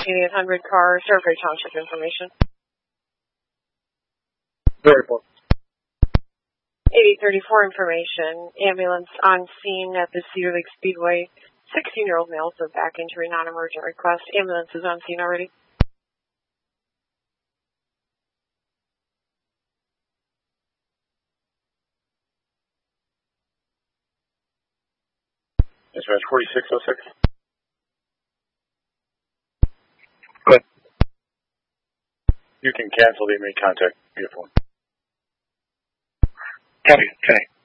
13800 car, Surrey Township information. Very well. 8034 information. Ambulance on scene at the Cedar Lake Speedway. 16-year-old male with back injury, non-emergent request. Ambulance is on scene already. Dispatch 4606. Go ahead. You can cancel the inmate contact via phone. Copy. Okay.